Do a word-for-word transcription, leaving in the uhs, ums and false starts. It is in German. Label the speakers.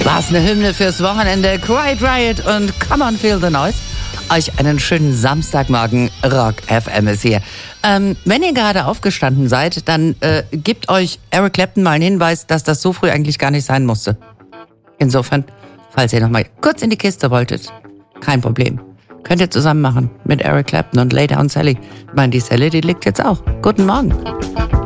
Speaker 1: War's eine Hymne fürs Wochenende. Quiet Riot und Come on Feel the Noise. Euch einen schönen Samstagmorgen. Rock F M ist hier. Ähm, wenn ihr gerade aufgestanden seid, dann äh, gebt euch Eric Clapton mal einen Hinweis, dass das so früh eigentlich gar nicht sein musste. Insofern, falls ihr noch mal kurz in die Kiste wolltet, kein Problem. Könnt ihr zusammen machen mit Eric Clapton und Lay Down Sally. Ich meine, die Sally, die liegt jetzt auch. Guten Morgen.